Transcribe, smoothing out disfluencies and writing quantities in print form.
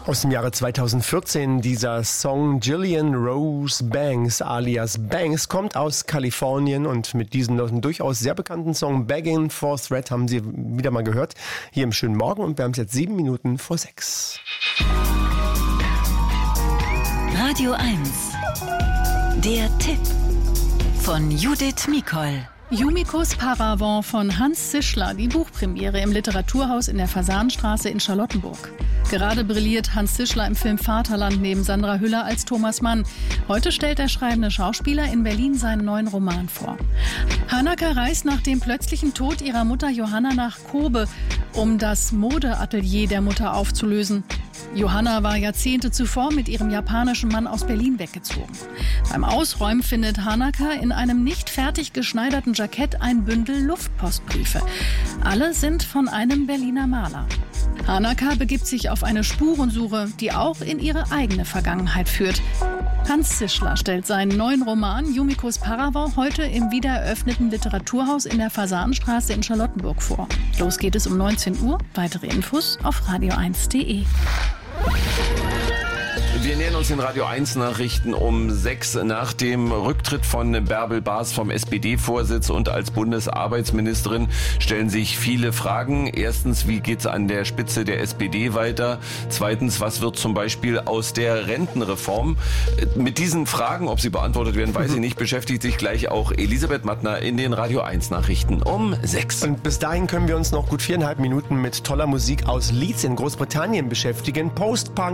Aus dem Jahre 2014, dieser Song Gillian Rose Banks alias Banks kommt aus Kalifornien und mit diesem durchaus sehr bekannten Song Begging for Thread haben Sie wieder mal gehört, hier im schönen Morgen und wir haben es jetzt 7 Minuten vor 6. Radio 1, der Tipp von Judith Mikol. Yumikos Paravent von Hans Zischler, die Buchpremiere im Literaturhaus in der Fasanenstraße in Charlottenburg. Gerade brilliert Hans Zischler im Film Vaterland neben Sandra Hüller als Thomas Mann. Heute stellt der schreibende Schauspieler in Berlin seinen neuen Roman vor. Hannaka reist nach dem plötzlichen Tod ihrer Mutter Johanna nach Kobe, um das Modeatelier der Mutter aufzulösen. Johanna war Jahrzehnte zuvor mit ihrem japanischen Mann aus Berlin weggezogen. Beim Ausräumen findet Hannaka in einem nicht fertig geschneiderten Jackett ein Bündel Luftpostbriefe. Alle sind von einem Berliner Maler. Hannaka begibt sich auf eine Spurensuche, die auch in ihre eigene Vergangenheit führt. Hans Zischler stellt seinen neuen Roman Yumikos Paravent heute im wiedereröffneten Literaturhaus in der Fasanenstraße in Charlottenburg vor. Los geht es um 19 Uhr. Weitere Infos auf radio1.de. Wir nähern uns den Radio 1 Nachrichten um 6 nach dem Rücktritt von Bärbel Baas vom SPD-Vorsitz und als Bundesarbeitsministerin stellen sich viele Fragen. Erstens, wie geht es an der Spitze der SPD weiter? Zweitens, was wird zum Beispiel aus der Rentenreform? Mit diesen Fragen, ob sie beantwortet werden, weiß ich nicht, beschäftigt sich gleich auch Elisabeth Mattner in den Radio 1 Nachrichten um 6. Und bis dahin können wir uns noch gut 4,5 Minuten mit toller Musik aus Leeds in Großbritannien beschäftigen. Post-Punk